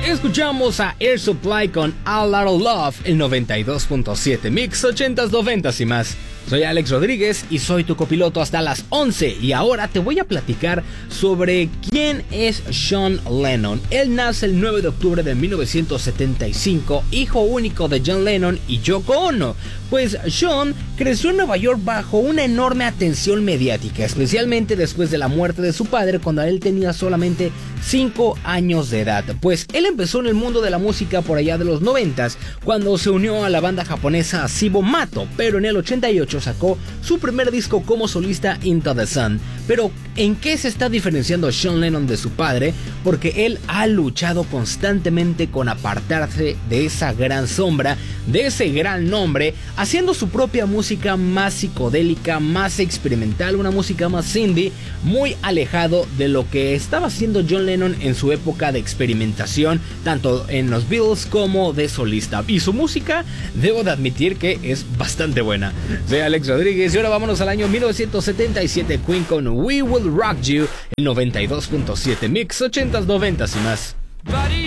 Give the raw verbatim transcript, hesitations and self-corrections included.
escuchamos a Air Supply con A Lot of Love, el noventa y dos punto siete Mix ochentas, noventas y más. Soy Alex Rodríguez y soy tu copiloto hasta las once, y ahora te voy a platicar sobre quién es Sean Lennon. Él nace el nueve de octubre de mil novecientos setenta y cinco, hijo único de John Lennon y Yoko Ono. Pues Sean creció en Nueva York bajo una enorme atención mediática, especialmente después de la muerte de su padre cuando él tenía solamente cinco años de edad. Pues él empezó en el mundo de la música por allá de los noventas, cuando se unió a la banda japonesa Cibo Matto, pero en el ochenta y ocho sacó su primer disco como solista, Into the Sun. Pero ¿en qué se está diferenciando Sean Lennon de su padre? Porque él ha luchado constantemente con apartarse de esa gran sombra, de ese gran nombre, haciendo su propia música más psicodélica, más experimental, una música más indie, muy alejado de lo que estaba haciendo John Lennon en su época de experimentación, tanto en los Beatles como de solista. Y su música, debo de admitir que es bastante buena. Soy Alex Rodríguez y ahora vámonos al año mil novecientos setenta y siete, Queen con We Will Rock You, el noventa y dos punto siete Mix ochentas, noventas y más. Buddy,